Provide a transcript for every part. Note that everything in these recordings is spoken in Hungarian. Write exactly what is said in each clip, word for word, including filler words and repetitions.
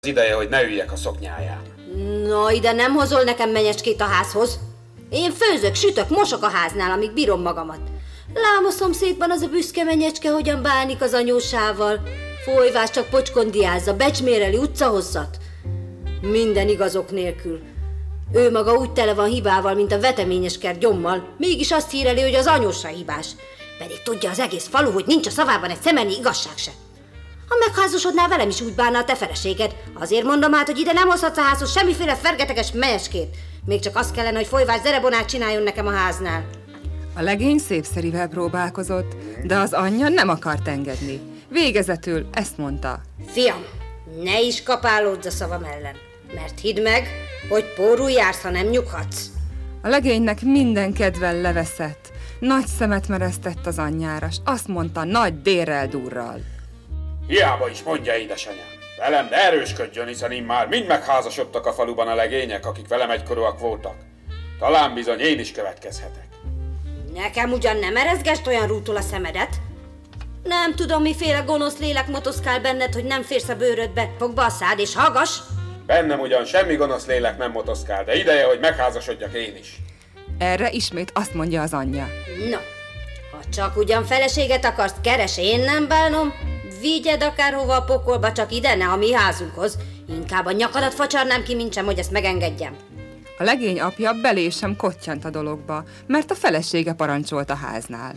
Az ideje, hogy ne üljek a szoknyáján. Na, ide nem hozol nekem menyecskét a házhoz. Én főzök, sütök, mosok a háznál, amíg bírom magamat. Lám a szomszédban az a büszke menyecske, hogyan bánik az anyósával. Folyvás csak pocskondiázza, becsméreli utcahosszat. Minden igazok nélkül. Ő maga úgy tele van hibával, mint a veteményes kert gyommal, mégis azt híreli, hogy az anyósa hibás. Pedig tudja az egész falu, hogy nincs a szavában egy szemennyi igazság se. Ha megházasodnál, velem is úgy bánna a te feleséged. Azért mondom hát, hogy ide nem hozhatsz a házhoz semmiféle fergeteges menyecskét. Még csak azt kellene, hogy folyvás zerebonát csináljon nekem a háznál. A legény szépszerivel próbálkozott, de az anyja nem akart engedni. Végezetül ezt mondta. Fiam, ne is kapálódz a szavam ellen, mert hidd meg, hogy pórul jársz, ha nem nyughatsz. A legénynek minden kedvel leveszett. Nagy szemet meresztett az anyjára, s azt mondta nagy dérrel durral. Hiába is mondja, édesanyám. Velem ne erősködjön, hiszen immár mind megházasodtak a faluban a legények, akik velem egykorúak voltak. Talán bizony én is következhetek. Nekem ugyan nem erezgest olyan rútul a szemedet. Nem tudom, miféle gonosz lélek motoszkál benned, hogy nem férsz a bőrödbe. Fogd be a szád és hallgass! Bennem ugyan semmi gonosz lélek nem motoszkál, de ideje, hogy megházasodjak én is. Erre ismét azt mondja az anyja. No, ha csak ugyan feleséget akarsz, keres, én nem bánom. Vigyed akárhova a pokolba, csak ide, ne a mi házunkhoz. Inkább a nyakadat facsarnám ki, mintsem, hogy ezt megengedjem. A legény apja belé sem kottyant a dologba, mert a felesége parancsolt a háznál.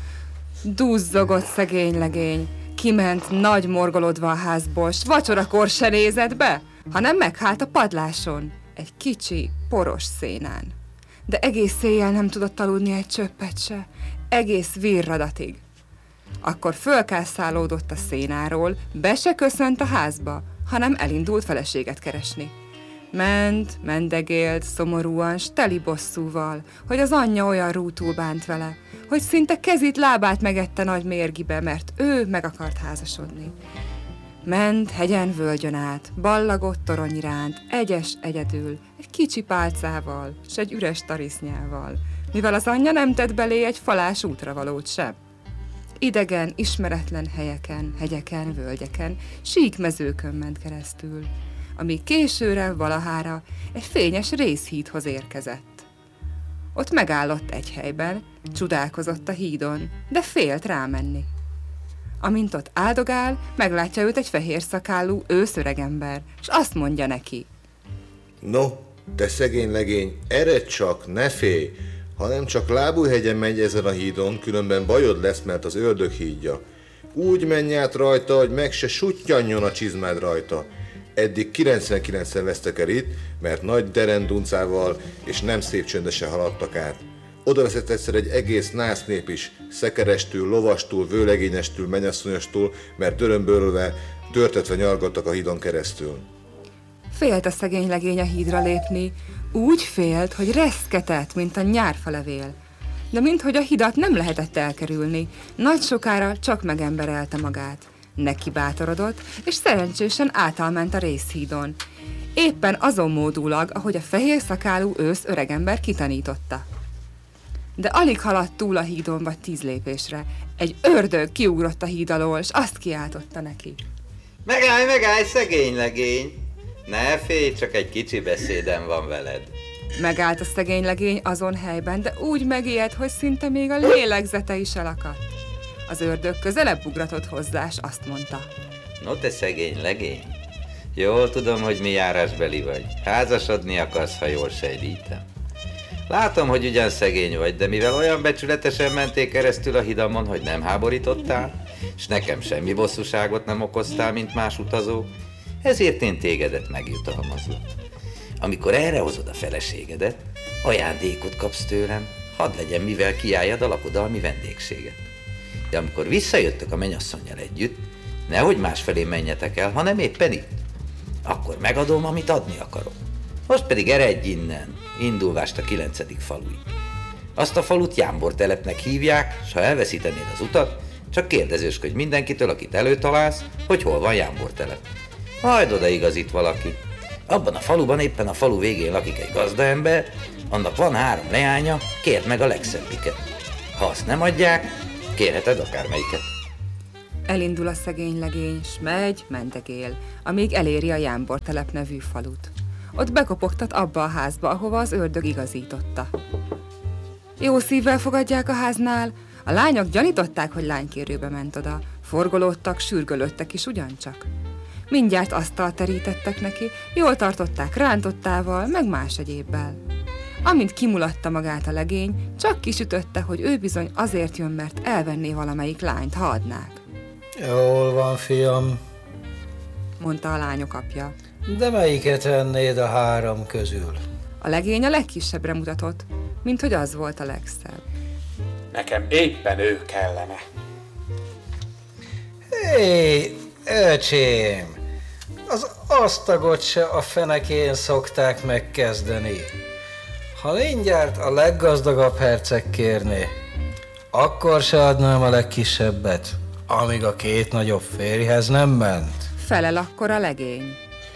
Duzzogott szegény legény, kiment nagy morgolódva a házból, s vacsorakor se nézett be, hanem meghált a padláson, egy kicsi, poros szénán. De egész éjjel nem tudott aludni egy csöppet se, egész virradatig. Akkor fölkászálódott a szénáról, be se köszönt a házba, hanem elindult feleséget keresni. Ment, mendegélt, szomorúan, s teli bosszúval, hogy az anyja olyan rútul bánt vele, hogy szinte kezét, lábát megette nagy mérgibe, mert ő meg akart házasodni. Ment hegyen, völgyön át, ballagott torony iránt, egyes egyedül, egy kicsi pálcával, s egy üres tarisznyával, mivel az anyja nem tett belé egy falás útravalót sem. Idegen, ismeretlen helyeken, hegyeken, völgyeken, síkmezőkön ment keresztül, amíg későre valahára egy fényes rézhídhoz érkezett. Ott megállott egy helyben, csodálkozott a hídon, de félt rámenni. Amint ott áldogál, meglátja őt egy fehér szakálú őszöregember, s azt mondja neki. No, te szegény legény, eredj csak, ne félj! Ha nem csak Lábújhegyen megy ezen a hídon, különben bajod lesz, mert az ördög hídja. Úgy menj át rajta, hogy meg se suttyanjon a csizmád rajta. Eddig kilencvenkilencszer vesztek el itt, mert nagy derenduncával és nem szép csöndesen haladtak át. Oda veszett egyszer egy egész nász nép is, szekerestül, lovastól, vőlegényestől, mennyasszonyostól, mert dörömbölve, törtetve nyargattak a hídon keresztül. Félt a szegény legény a hídra lépni, úgy félt, hogy reszketett, mint a nyárfalevél. De minthogy a hidat nem lehetett elkerülni, nagy sokára csak megemberelte magát. Neki bátorodott, és szerencsésen átalment a rézhídon. Éppen azon módulag, ahogy a fehér szakálú ősz öregember kitanította. De alig haladt túl a hídon vagy tíz lépésre. Egy ördög kiugrott a híd alól, és azt kiáltotta neki. Megállj, megállj, szegény legény! Ne félj, csak egy kicsi beszédem van veled. Megállt a szegény legény azon helyben, de úgy megijedt, hogy szinte még a lélegzete is elakadt. Az ördög közelebb ugratott hozzá, és azt mondta. No te szegény legény, jól tudom, hogy mi járásbeli vagy. Házasodni akarsz, ha jól sejlítem. Látom, hogy ugyan szegény vagy, de mivel olyan becsületesen mentél keresztül a hidamon, hogy nem háborítottál, és nekem semmi bosszúságot nem okoztál, mint más utazó, ezért én tégedet megjutalmazlak. Amikor erre hozod a feleségedet, ajándékot kapsz tőlem, hadd legyen, mivel kiálljad a lakodalmi vendégséget. De amikor visszajöttök a mennyasszonnyal együtt, nehogy másfelé menjetek el, hanem éppen itt. Akkor megadom, amit adni akarok. Most pedig eredj innen, indulvást a kilencedik faluig. Azt a falut Jámbortelepnek hívják, s ha elveszítenéd az utat, csak kérdezősködj mindenkitől, akit előtalálsz, hogy hol van Jámbortelep. Majd odaigazít valaki. Abban a faluban éppen a falu végén lakik egy gazdaember, annak van három leánya, kérd meg a legszebbiket. Ha azt nem adják, kérheted akármelyiket. Elindul a szegény legény, s megy, mentegél, amíg eléri a Jámbortelep nevű falut. Ott bekopogtat abba a házba, ahova az ördög igazította. Jó szívvel fogadják a háznál, a lányok gyanították, hogy lánykérőbe ment oda, forgolódtak, sürgölődtek is ugyancsak. Mindjárt asztalt terítettek neki, jól tartották rántottával, meg más egyébbel. Amint kimulatta magát a legény, csak kisütötte, hogy ő bizony azért jön, mert elvenné valamelyik lányt, ha adnák. Jól van, fiam, Mondta a lányok apja. de melyiket vennéd a három közül? A legény a legkisebbre mutatott, mint hogy az volt a legszebb. Nekem éppen ő kellene. Hé, öcsém, az asztagot se a fenekén szokták megkezdeni. Ha mindjárt a leggazdagabb herceg kérné, akkor se adnám a legkisebbet, amíg a két nagyobb férjhez nem ment. Felel akkor a legény.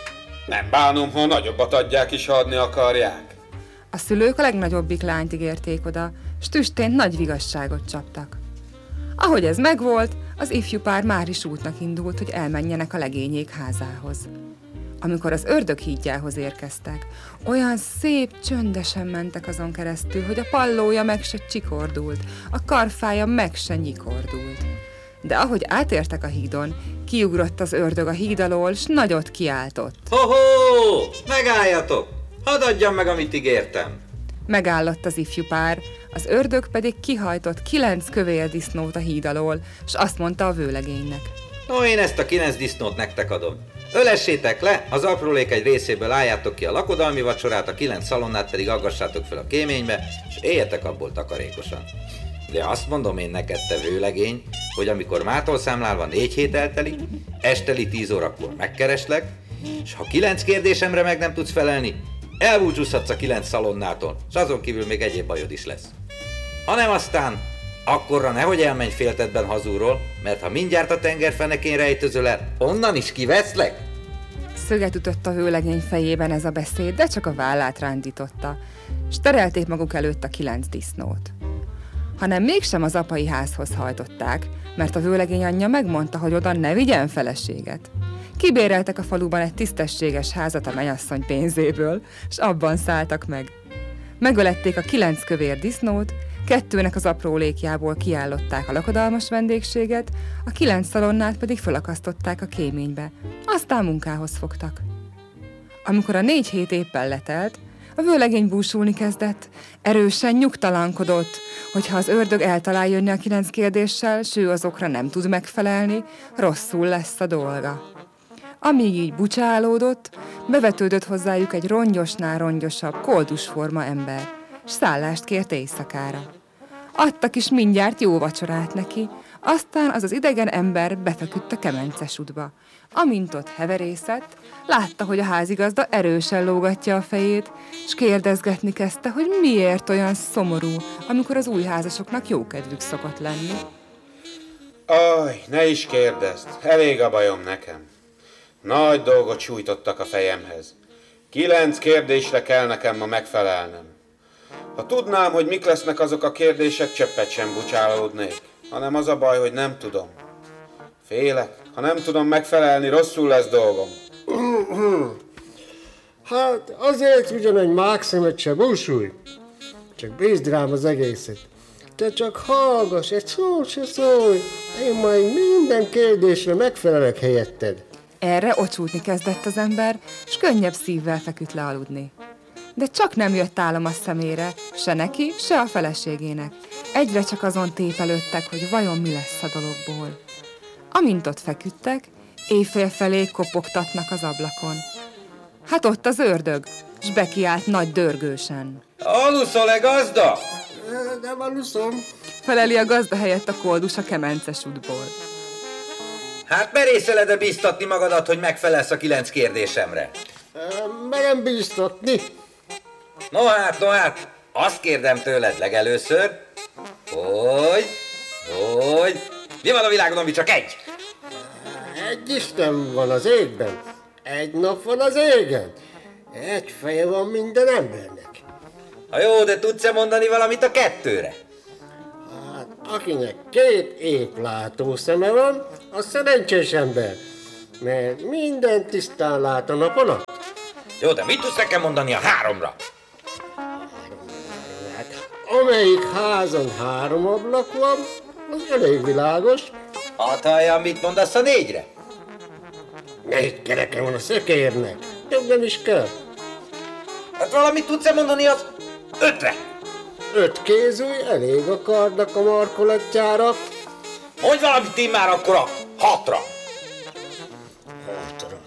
Nem bánom, ha nagyobbat adják is, ha adni akarják. A szülők a legnagyobbik lányt ígérték oda, s tüstént nagy vigasságot csaptak. Ahogy ez megvolt, az ifjú pár már is útnak indult, hogy elmenjenek a legényék házához. Amikor az ördög hídjához érkeztek, olyan szép, csöndesen mentek azon keresztül, hogy a pallója meg se csikordult, a karfája meg se nyikordult. De ahogy átértek a hídon, kiugrott az ördög a híd alól, s nagyot kiáltott. Ho-ho! Megálljatok! Hadd adjam meg, amit ígértem! Megállott az ifjú pár, az ördög pedig kihajtott kilenc kövér disznót a híd alól, s azt mondta a vőlegénynek. No, én ezt a kilenc disznót nektek adom. Ölessétek le, az aprólék egy részéből álljátok ki a lakodalmi vacsorát, a kilenc szalonnát pedig aggassátok fel a kéménybe, és éljetek abból takarékosan. De azt mondom én neked, te vőlegény, hogy amikor mától számlálva négy hét eltelik, esteli tíz órakor megkereslek, és ha kilenc kérdésemre meg nem tudsz felelni, elbúcsúzhatsz a kilenc szalonnától, és azon kívül még egyéb bajod is lesz. Hanem aztán, akkorra nehogy elmenj féltetben hazúról, mert ha mindjárt a tengerfenekén rejtözöl el, onnan is kiveszlek. Szöget ütött a vőlegény fejében ez a beszéd, de csak a vállát rándította, s terelték maguk előtt a kilenc disznót. Hanem mégsem az apai házhoz hajtották, mert a vőlegény anyja megmondta, hogy oda ne vigyen feleséget. Kibéreltek a faluban egy tisztességes házat a mennyasszony pénzéből, s abban szálltak meg. Megölették a kilenc kövér disznót, kettőnek az aprólékjából kiállották a lakodalmas vendégséget, a kilenc szalonnát pedig fölakasztották a kéménybe, aztán munkához fogtak. Amikor a négy hét éppen letelt, a vőlegény búsulni kezdett, erősen nyugtalankodott, hogy ha az ördög eltalál jönni a kilenc kérdéssel, s ő azokra nem tud megfelelni, rosszul lesz a dolga. Amíg így bucsálódott, bevetődött hozzájuk egy rongyosnál rongyosabb, koldusforma ember, s szállást kért éjszakára. Adtak is mindjárt jó vacsorát neki, aztán az az idegen ember befeküdt a kemences útba. Amint ott heverészett, látta, hogy a házigazda erősen lógatja a fejét, s kérdezgetni kezdte, hogy miért olyan szomorú, amikor az új házasoknak jókedvük szokott lenni. Aj, ne is kérdezd, elég a bajom nekem. Nagy dolgot sújtottak a fejemhez. Kilenc kérdésre kell nekem ma megfelelnem. Ha tudnám, hogy mik lesznek azok a kérdések, csöppet sem bucsálódnék, hanem az a baj, hogy nem tudom. Félek, ha nem tudom megfelelni, rosszul lesz dolgom. Hát azért ugyan egy mákszemet se búsulj, csak bízd rám az egészet. Te csak hallgass, egy szót se szólj, én majd minden kérdésre megfelelek helyetted. Erre ocsútni kezdett az ember, s könnyebb szívvel feküdt le aludni. De csak nem jött álom a szemére, se neki, se a feleségének. Egyre csak azon tépelődtek, hogy vajon mi lesz a dologból. Amint ott feküdtek, éjfél felé kopogtatnak az ablakon. Hát ott az ördög, s bekiált nagy dörgősen. Aluszol-e, gazda? Nem aluszom. Feleli a gazda helyett a koldus a kemences útból. Hát merészeled-e bíztatni magadat, hogy megfelelsz a kilenc kérdésemre? Merem bíztatni. No hát, no hát, azt kérdem tőled legelőször, hogy, hogy, mi van a világon, ami csak egy? Egy Isten van az égben, egy nap van az égen, egy feje van minden embernek. Ha jó, de tudsz-e mondani valamit a kettőre? Hát Akinek két épp látószeme van, az szerencsés ember, mert minden tisztán lát a nap alatt. Jó, de mit tudsz nekem mondani a háromra? Hát, amelyik házon három ablak van, az elég világos. Hát halljam, mit mondasz a négyre? Négy kereke van a szökérnek, több nem is kell. Hát valamit tudsz-e mondani az ötre? Öt kézúj elég a kardnak a markolatjára. Mondj valamit én már akkor a hatra. Hatra.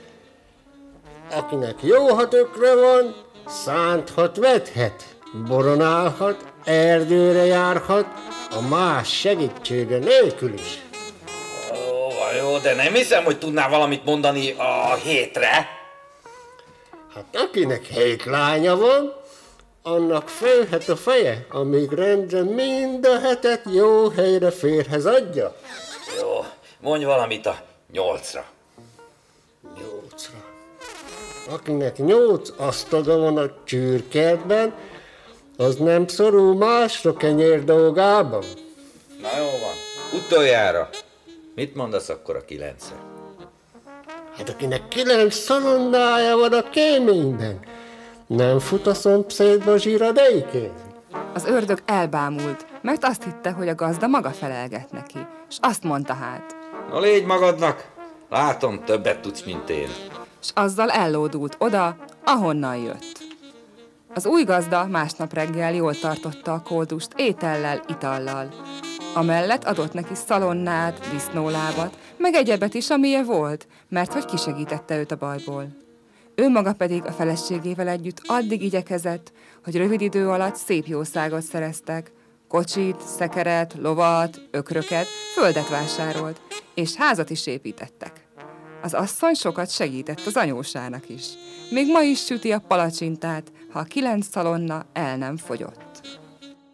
Akinek jó hatökre van, szánthat, vethet, boronálhat, erdőre járhat, a más segítsége nélkül is. Ó, jó, de nem hiszem, hogy tudnál valamit mondani a hétre. Hát akinek hét lánya van, annak félhet a feje, amíg rendre mind a hetet jó helyre férhez adja. Jó, mondj valamit a nyolcra. Nyolcra. Akinek nyolc asztaga van a csürkertben, az nem szorul másra kenyér dolgában. Na jó van, utoljára. Mit mondasz akkor a kilencre? Hát akinek kilenc szalonnája van a kéményben, nem fut a szomszédba zsíradékért. Az ördög elbámult, mert azt hitte, hogy a gazda maga felelget neki, és azt mondta hát, No légy magadnak, látom, többet tudsz, mint én. és azzal ellódult oda, ahonnan jött. Az új gazda másnap reggel jól tartotta a koldust étellel, itallal. Amellett adott neki szalonnát, disznólábat, meg egyebet is, amilyen volt, mert hogy kisegítette őt a bajból. Ő maga pedig a feleségével együtt addig igyekezett, hogy rövid idő alatt szép jószágot szereztek, kocsit, szekeret, lovat, ökröket, földet vásárolt, és házat is építettek. Az asszony sokat segített az anyósának is. Még ma is süti a palacsintát, ha a kilenc szalonna el nem fogyott.